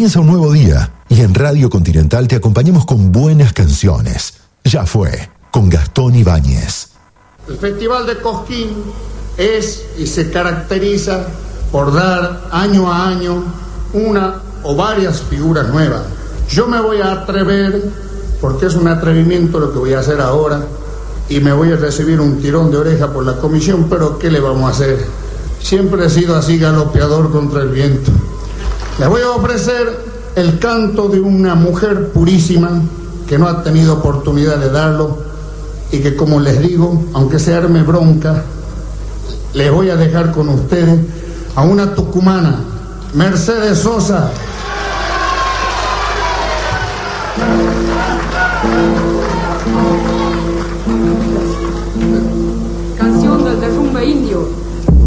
Comienza un nuevo día y en Radio Continental te acompañamos con buenas canciones. Ya fue, con Gastón Ibáñez. El Festival de Cosquín es y se caracteriza por dar año a año una o varias figuras nuevas. Yo me voy a atrever, porque es un atrevimiento lo que voy a hacer ahora, y me voy a recibir un tirón de oreja por la comisión, pero ¿qué le vamos a hacer? Siempre he sido así galopeador contra el viento. Les voy a ofrecer el canto de una mujer purísima que no ha tenido oportunidad de darlo y que, como les digo, aunque se arme bronca, les voy a dejar con ustedes a una tucumana, Mercedes Sosa. Canción del derrumbe indio.